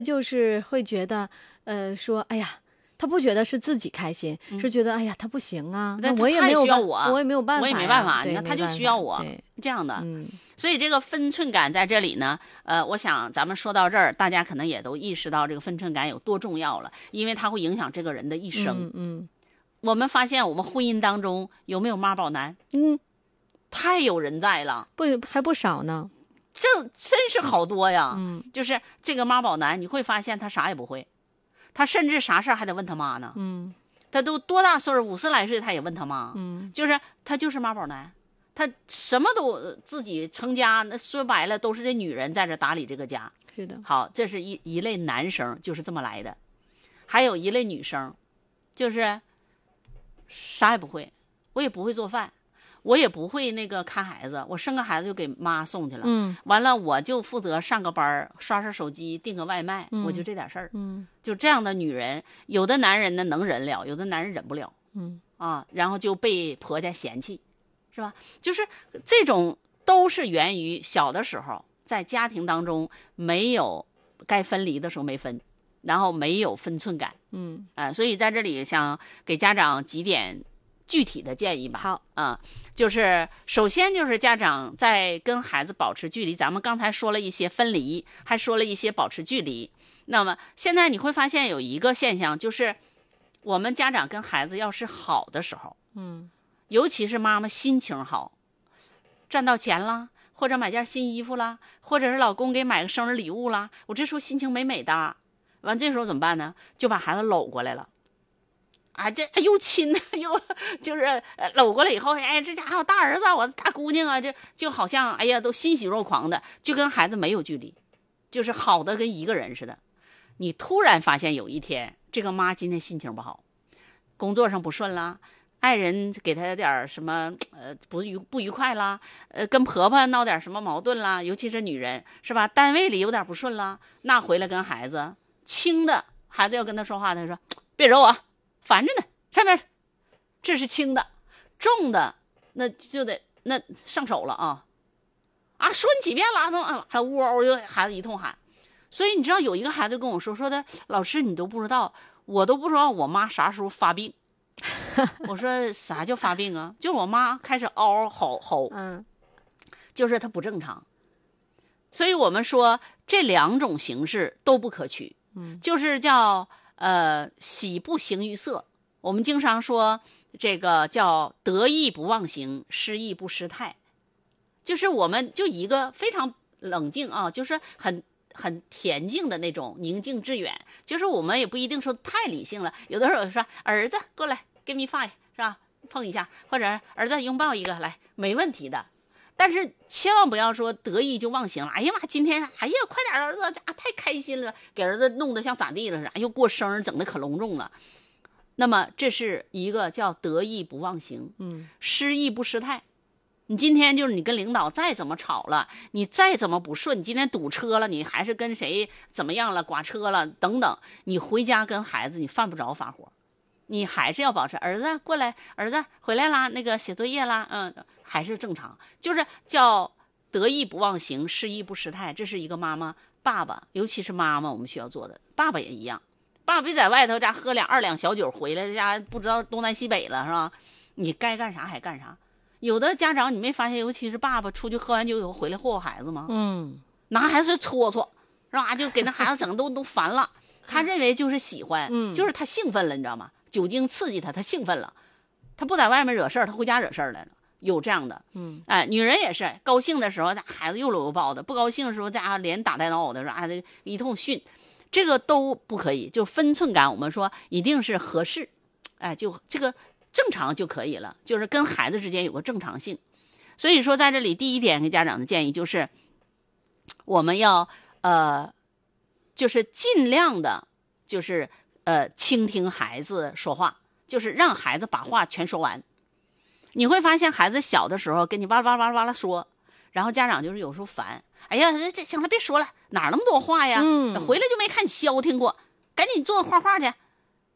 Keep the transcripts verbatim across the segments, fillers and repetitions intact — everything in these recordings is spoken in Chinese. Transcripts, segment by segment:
就是会觉得，呃，说，哎呀，他不觉得是自己开心， 嗯、 是觉得，哎呀，他不行啊， 那我也没有需要我， 我也没有办法， 我也没办法， 你看他就需要我这样的。 嗯， 所以这个分寸感在这里呢，呃，我想咱们说到这儿，大家可能也都意识到这个分寸感有多重要了，因为它会影响这个人的一生。 嗯嗯， 我们发现我们婚姻当中有没有妈宝男？ 嗯， 太有人在了， 不还不少呢。 这真是好多呀。 嗯， 就是这个妈宝男，你会发现他啥也不会，他甚至啥事还得问他妈呢。 嗯， 他都多大岁数，五十来岁他也问他妈。 嗯， 就是他就是妈宝男，他什么都自己成家，那说白了都是这女人在这打理这个家。 是的。 好，这是一一类男生，就是这么来的。还有一类女生，就是啥也不会，我也不会做饭，我也不会那个看孩子，我生个孩子就给妈送去了。 嗯， 完了我就负责上个班，刷刷手机，订个外卖， 嗯、 我就这点事儿。 嗯， 就这样的女人，有的男人呢能忍了，有的男人忍不了。 嗯啊，然后就被婆家嫌弃，是吧？就是这种都是源于小的时候在家庭当中没有该分离的时候没分，然后没有分寸感。 嗯啊、呃，所以在这里想给家长几点具体的建议吧。 好啊、呃，就是首先就是家长在跟孩子保持距离，咱们刚才说了一些分离，还说了一些保持距离。那么现在你会发现有一个现象，就是我们家长跟孩子要是好的时候， 嗯， 尤其是妈妈心情好，赚到钱了，或者买件新衣服了，或者是老公给买个生日礼物了，我这时候心情美美的。完这时候怎么办呢？就把孩子搂过来了，啊，这又亲又就是呃搂过来以后，哎，这家伙大儿子，我大姑娘啊，就就好像哎呀都欣喜若狂的，就跟孩子没有距离，就是好的跟一个人似的。你突然发现有一天，这个妈今天心情不好，工作上不顺啦，爱人给她点什么呃不愉不愉快啦，呃跟婆婆闹点什么矛盾啦，尤其是女人是吧？单位里有点不顺啦，那回来跟孩子轻的，孩子要跟他说话，他说别揉我，烦着呢，上面，这是轻的，重的那就得那上手了啊啊！说你几遍了，都还呜嗷就孩子一通喊。所以你知道有一个孩子跟我说说的，老师你都不知道，我都不知道我妈啥时候发病。我说啥叫发病啊？就是我妈开始嗷嗷吼吼， 嗯， 就是她不正常。所以我们说这两种形式都不可取， 嗯， 就是叫呃喜不形于色。我们经常说这个叫得意不忘形，失意不失态，就是我们就一个非常冷静啊，就是很。很恬静的那种宁静致远，就是我们也不一定说太理性了，有的时候说儿子过来 give me five 是吧，碰一下，或者儿子拥抱一个来，没问题的。但是千万不要说得意就忘形了，哎呀妈，今天哎呀快点儿子太开心了，给儿子弄得像咋地了似的，又过生日整的可隆重了。那么这是一个叫得意不忘形， 嗯， 失意不失态。你今天就是你跟领导再怎么吵了，你再怎么不顺，你今天堵车了，你还是跟谁怎么样了，剐车了等等，你回家跟孩子你犯不着发火，你还是要保持儿子过来，儿子回来啦，那个写作业啦，嗯，还是正常，就是叫得意不忘形，失意不失态，这是一个妈妈爸爸，尤其是妈妈我们需要做的，爸爸也一样，爸爸别在外头家喝两二两小酒回来，家不知道东南西北了是吧？你该干啥还干啥。有的家长你没发现，尤其是爸爸出去喝完酒以后回来霍霍孩子吗？ 嗯， 拿孩子搓搓，是吧？就给那孩子整都都烦了。他认为就是喜欢， 嗯， 就是他兴奋了，你知道吗？酒精刺激他，他兴奋了，他不在外面惹事儿，他回家惹事儿来了。有这样的， 嗯， 哎，女人也是，高兴的时候孩子又搂又抱的，不高兴的时候家连打带闹的，说啊一通训，这个都不可以。就分寸感，我们说一定是合适，哎，就这个。正常就可以了，就是跟孩子之间有个正常性。所以说在这里第一点给家长的建议就是我们要呃就是尽量的就是呃倾听孩子说话，就是让孩子把话全说完。你会发现孩子小的时候跟你哇哇哇哇啦说，然后家长就是有时候烦，哎呀这行了别说了，哪那么多话呀、 嗯、 回来就没看消停过，赶紧做画画去。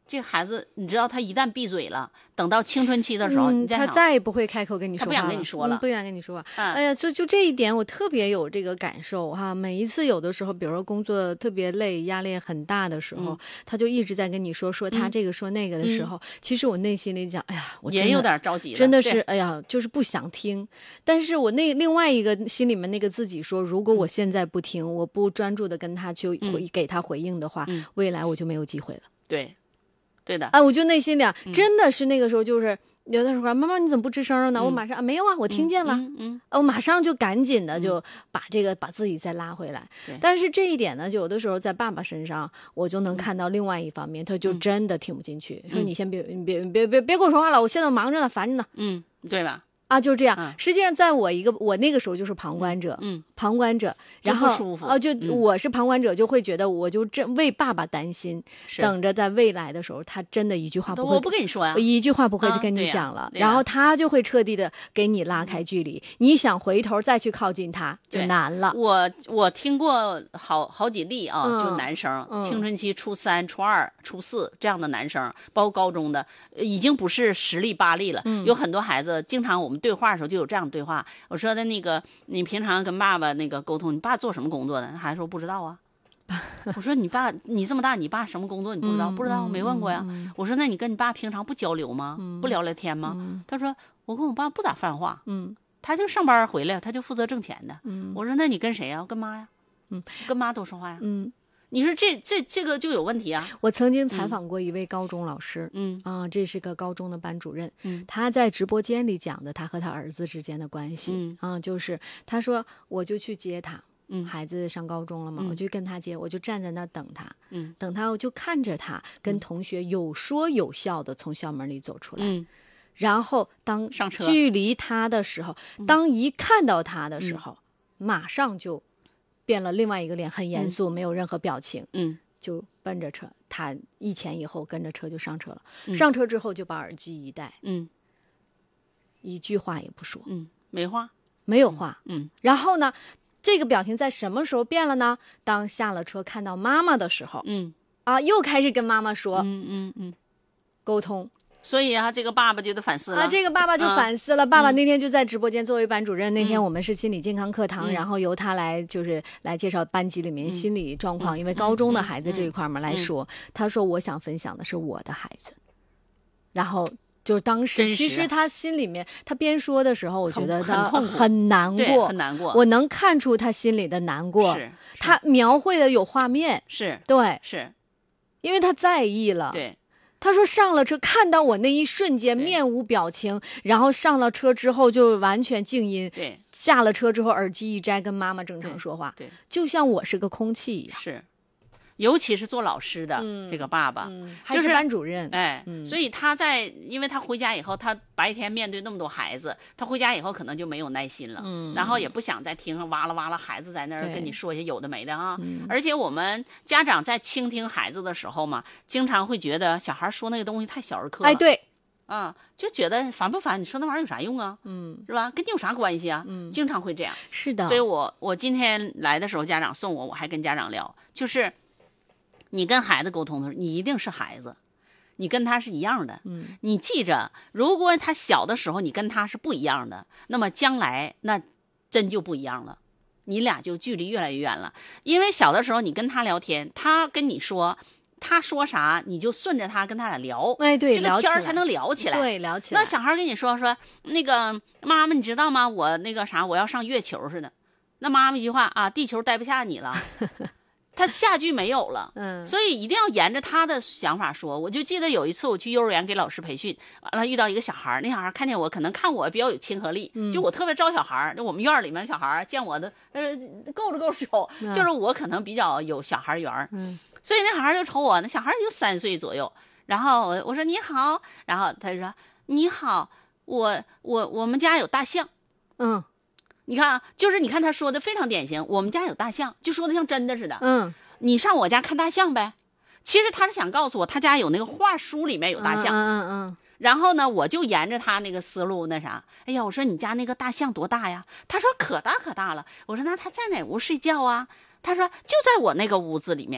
这孩子，你知道他一旦闭嘴了，等到青春期的时候， 嗯、 你再他再也不会开口跟你说话了， 他不想跟你说了， 嗯、不想跟你说话。 嗯、 哎呀，就就这一点，我特别有这个感受哈。每一次有的时候，比如说工作特别累、压力很大的时候， 嗯、 他就一直在跟你说说他这个说那个的时候，嗯、其实我内心里讲，哎呀，我也有点着急了， 真的是，哎呀，就是不想听。但是我那另外一个心里面那个自己说，如果我现在不听，我不专注的跟他去回、嗯、给他回应的话， 嗯、 未来我就没有机会了。 对。对的， 啊，我就内心里、 嗯、 真的是那个时候，就是有的时候，妈妈你怎么不吱声呢？ 嗯、 我马上、啊、没有啊，我听见了， 嗯嗯嗯、我马上就赶紧的就把这个、嗯、把自己再拉回来。但是这一点呢，就有的时候在爸爸身上，我就能看到另外一方面，嗯、他就真的听不进去， 嗯、 说你先别别别别别别跟我说话了，我现在忙着呢，烦着呢。 嗯，对吧？ 啊，就这样。 嗯、 实际上，在我一个我那个时候就是旁观者， 嗯， 旁观者，然后不舒服哦、啊，就、 嗯、 我是旁观者，就会觉得我就真为爸爸担心，等着在未来的时候，他真的一句话不会， 我不跟你说呀、啊， 一句话不会跟你讲了， 啊啊、 然后他就会彻底的给你拉开距离，嗯、你想回头再去靠近他就难了。 我我听过好好几例啊， 嗯、 就男生、 嗯、 青春期初三、初二、初四这样的男生，包括高中的，已经不是十例八例了， 嗯、 有很多孩子，经常我们对话的时候就有这。这样对话，我说的那个，你平常跟爸爸那个沟通，你爸做什么工作的？孩子说不知道啊。我说你爸，你这么大，你爸什么工作你不知道？ 嗯、 不知道，没问过呀。 嗯、 我说那你跟你爸平常不交流吗？ 嗯、 不聊聊天吗？ 嗯、 他说我跟我爸不咋犯话。 嗯， 他就上班回来，他就负责挣钱的。 嗯， 我说那你跟谁呀？跟妈呀。 嗯， 跟妈多说话呀。 嗯。 你说这这这个就有问题啊！ 我曾经采访过一位高中老师， 嗯啊，这是个高中的班主任， 嗯， 他在直播间里讲的他和他儿子之间的关系， 嗯啊，就是他说我就去接他， 嗯， 孩子上高中了嘛， 嗯、 我就跟他接，我就站在那等他， 嗯， 等他我就看着他跟同学有说有笑的从校门里走出来， 嗯， 然后当上车距离他的时候，当一看到他的时候， 嗯、 马上就变了另外一个脸，很严肃，嗯、没有任何表情， 嗯。 就奔着车，他一前一后跟着车就上车了。 嗯、 上车之后就把耳机一戴， 嗯， 一句话也不说， 嗯，没话， 没有话， 嗯。 然后呢，这个表情在什么时候变了呢？当下了车看到妈妈的时候， 嗯， 啊，又开始跟妈妈说， 嗯嗯嗯， 沟通。 所以啊，这个爸爸就得反思了啊，这个爸爸就反思了。 嗯、 爸爸那天就在直播间作为班主任，嗯、那天我们是心理健康课堂， 嗯、 然后由他来就是来介绍班级里面心理状况， 嗯、 因为高中的孩子这一块嘛、 嗯、 来说，嗯、他说我想分享的是我的孩子，然后就当时其实他心里面他边说的时候，我觉得他很难过， 很难过， 我能看出他心里的难过， 是他描绘的有画面， 是对， 是因为他在意了， 对。 他说上了车看到我那一瞬间面无表情，然后上了车之后就完全静音， 对， 下了车之后耳机一摘跟妈妈正常说话， 对，对就像我是个空气一样。 是，尤其是做老师的、嗯、这个爸爸， 嗯、 就是、 还是班主任， 哎、 嗯， 所以他在，因为他回家以后，他白天面对那么多孩子，他回家以后可能就没有耐心了， 嗯， 然后也不想再听上哇啦哇啦孩子在那儿跟你说些有的没的啊， 嗯、 而且我们家长在倾听孩子的时候嘛，经常会觉得小孩说那个东西太小儿科了， 哎，对。 啊、嗯，就觉得烦不烦？你说那玩意儿有啥用啊？ 嗯， 是吧？跟你有啥关系啊？ 嗯， 经常会这样。 是的。 所以我我今天来的时候，家长送我，我还跟家长聊，就是你跟孩子沟通的时候，你一定是孩子，你跟他是一样的。 嗯， 你记着，如果他小的时候你跟他是不一样的，那么将来那真就不一样了，你俩就距离越来越远了。因为小的时候你跟他聊天，他跟你说。他说啥，你就顺着他跟他俩聊， 哎，对， 这个天儿才能聊起来。 对，聊起来。 那小孩跟你说说，那个妈妈，你知道吗？我那个啥，我要上月球似的。那妈妈一句话啊，地球待不下你了，他下句没有了。 嗯， 所以一定要沿着他的想法说。我就记得有一次我去幼儿园给老师培训，完了遇到一个小孩，那小孩看见我，可能看我比较有亲和力， 嗯、 就我特别招小孩。就我们院里面的小孩见我的，呃，够着够着手， 嗯、 就是我可能比较有小孩缘。 嗯。 所以那小孩就瞅我，那小孩就三岁左右，然后我我说你好，然后他就说你好，我我我们家有大象， 嗯， 你看啊，就是你看他说的非常典型，我们家有大象，就说的像真的似的， 嗯， 你上我家看大象呗，其实他是想告诉我他家有那个画书里面有大象， 嗯嗯嗯， 然后呢，我就沿着他那个思路那啥，哎呀，我说你家那个大象多大呀？他说可大可大了，我说那他在哪屋睡觉啊？他说就在我那个屋子里面。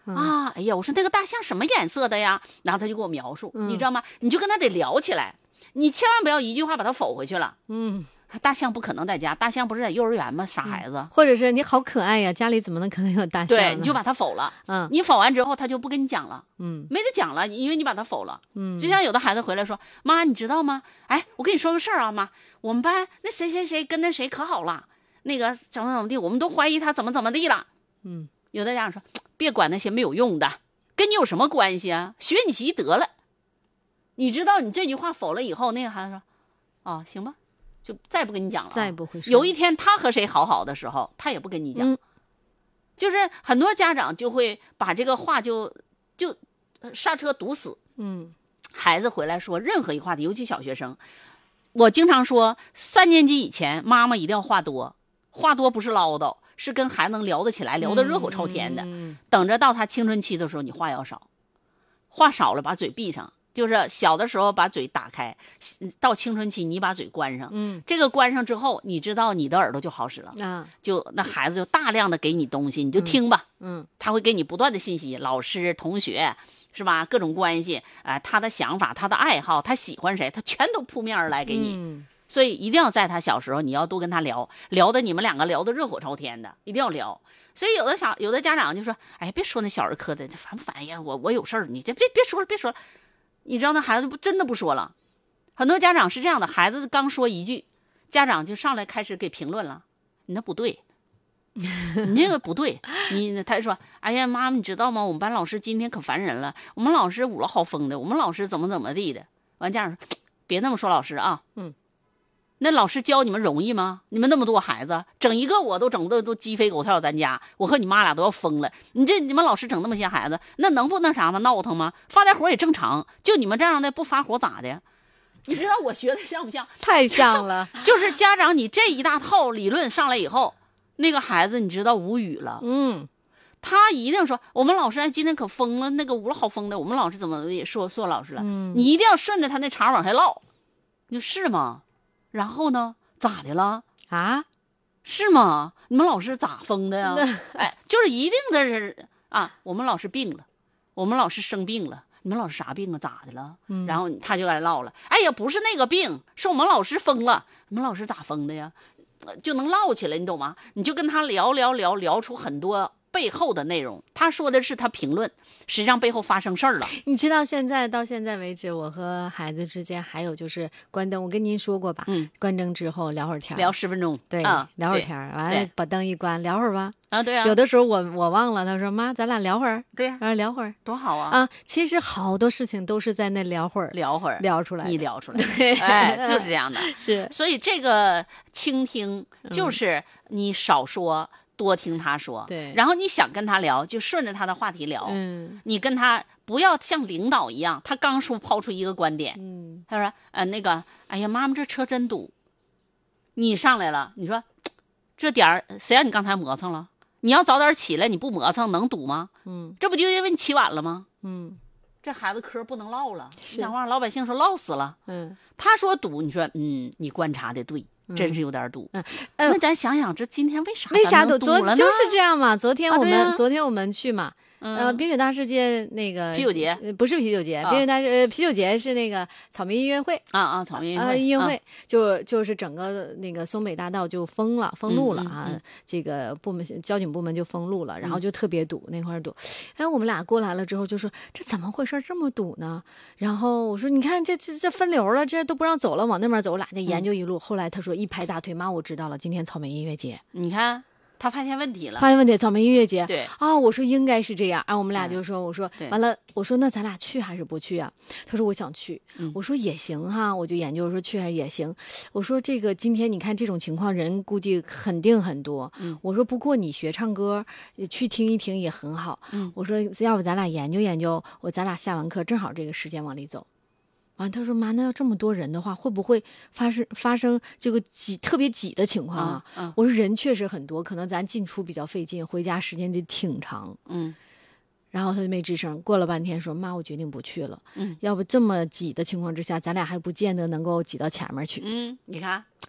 嗯、 啊，哎呀，我说那个大象什么颜色的呀？然后他就给我描述， 嗯、 你知道吗？你就跟他得聊起来，你千万不要一句话把他否回去了。 嗯。 大象不可能在家，大象不是在幼儿园吗？傻孩子， 嗯、或者是你好可爱呀，家里怎么能可能有大象？ 对，你就把它否了。 嗯， 你否完之后，他就不跟你讲了。 嗯， 没得讲了，因为你把他否了。 嗯， 就像有的孩子回来说：“妈，你知道吗？哎，我跟你说个事儿啊，妈，我们班那谁谁谁跟那谁可好了，那个怎么怎么地，我们都怀疑他怎么怎么地了。” 嗯， 有的家长说：“别管那些没有用的，跟你有什么关系啊？学你习得了。”你知道你这句话否了以后，那个孩子说：“哦，行吧。”就再不跟你讲了， 再不会说。 有一天他和谁好好的时候，他也不跟你讲。 嗯、 就是很多家长就会把这个话就就刹车堵死。 嗯， 孩子回来说任何一个话题，尤其小学生，我经常说，三年级以前妈妈一定要话多，话多不是唠叨，是跟孩子能聊得起来，聊得热火朝天的。 嗯、 等着到他青春期的时候，你话要少，话少了把嘴闭上。就是小的时候把嘴打开，到青春期你把嘴关上。 嗯， 这个关上之后，你知道你的耳朵就好使了。 啊， 就那孩子就大量的给你东西，你就听吧。 嗯， 他会给你不断的信息，老师、同学是吧？各种关系，啊、呃，他的想法、他的爱好、他喜欢谁，他全都扑面而来给你。 嗯， 所以一定要在他小时候，你要多跟他聊，聊的你们两个聊得热火朝天的，一定要聊。所以有的小有的家长就说：“哎，别说那小儿科的，烦不烦呀？我我有事儿，你这别别说了，别说了。”你知道那孩子不真的不说了，很多家长是这样的，孩子刚说一句，家长就上来开始给评论了，你那不对，你这个不对，你他说，哎呀妈妈，你知道吗？我们班老师今天可烦人了，我们老师五了好疯的，我们老师怎么怎么地的。完家长说，别那么说老师啊， 嗯， 那老师教你们容易吗？你们那么多孩子，整一个我都整的都鸡飞狗跳，咱家我和你妈俩都要疯了。你这你们老师整那么些孩子，那能不那啥吗？闹腾吗？发点火也正常。就你们这样的不发火咋的？你知道我学的像不像？ 太像了。 就是家长你这一大套理论上来以后，那个孩子你知道无语了。 嗯， 他一定说我们老师哎今天可疯了，那个屋了好疯的，我们老师怎么也说说老师了。 嗯， 你一定要顺着他那茬往下唠。你说是吗？然后呢？咋的了啊？ 是吗？你们老师咋疯的呀？哎，就是一定的是啊，我们老师病了，我们老师生病了，你们老师啥病啊？咋的了？ 嗯、 然后他就来唠了。哎呀，不是那个病，是我们老师疯了。你们老师咋疯的呀？就能唠起来，你懂吗？你就跟他聊聊聊聊出很多背后的内容。他说的是他评论，实际上背后发生事儿了。 你知道现在到现在为止，我和孩子之间还有就是关灯，我跟您说过吧？ 嗯， 关灯之后聊会儿天， 聊十分钟， 对， 啊、 聊会儿天，完了把灯一关，聊会儿吧。 啊，对啊。 有的时候我我忘了，他说妈，咱俩聊会儿。 对呀、 啊，聊会儿多好啊！ 啊，其实好多事情都是在那聊会儿， 聊会儿聊出来， 你聊出来，哎，就是这样的。 是， 所以这个倾听就是你少说。嗯多听他说， 对， 然后你想跟他聊，就顺着他的话题聊。 嗯， 你跟他不要像领导一样，他刚说抛出一个观点， 嗯， 他说，呃，那个，哎呀，妈妈这车真堵。你上来了，你说，这点儿谁让你刚才磨蹭了？你要早点起来，你不磨蹭能堵吗？ 嗯， 这不就因为你起晚了吗？ 嗯， 这孩子嗑不能唠了，你想话老百姓说唠死了。 嗯， 他说堵，你说，嗯，你观察的对。真是有点堵， 嗯，呃、 那咱想想，这今天为啥为啥堵昨了呢？ 就是这样嘛。昨天我们、 啊啊、 昨天我们去嘛， 嗯、 呃，冰雪大世界那个啤酒节、 呃、不是啤酒节，啊、冰雪大呃啤酒节是那个草莓音乐会啊啊，草莓音乐会， 呃、音乐会、 啊、 就就是整个那个松北大道就封了，封路了啊， 嗯嗯嗯、 这个部门交警部门就封路了，然后就特别堵、嗯、那块堵。哎，我们俩过来了之后就说这怎么回事这么堵呢？然后我说你看这这这分流了，这都不让走了，往那边走，我俩就研究一路。嗯、后来他说一拍大腿，妈，我知道了，今天草莓音乐节。 你看他发现问题了， 发现问题，草莓音乐节。 对啊，我说应该是这样啊，我们俩就说，我说完了，我说那咱俩去还是不去啊？他说我想去， 嗯、 我说也行哈，我就研究说去还是也行。我说这个今天你看这种情况，人估计肯定很多。 嗯、 我说不过你学唱歌，去听一听也很好。 嗯、 我说要不咱俩研究研究，我咱俩下完课正好这个时间往里走。完、啊，他说妈，那要这么多人的话，会不会发生发生这个挤特别挤的情况啊？ 嗯嗯、 我说人确实很多，可能咱进出比较费劲，回家时间得挺长。 嗯， 然后他就没吱声，过了半天说妈，我决定不去了。 嗯， 要不这么挤的情况之下，咱俩还不见得能够挤到前面去。 嗯，你看，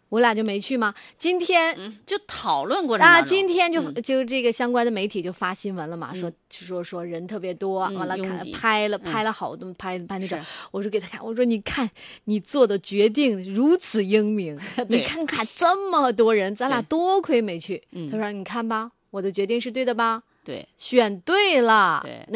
我俩就没去嘛。今天嗯，就讨论过程啊， 当中今天就、 嗯就这个相关的媒体就发新闻了嘛， 嗯说说说人特别多， 嗯完了看拥挤拍了嗯拍了好多拍拍那种是， 我说给他看，我说你看你做的决定如此英明，你对看看这么多人，咱俩对多亏没去。 嗯他说你看吧，我的决定是对的吧， 对选对了。 对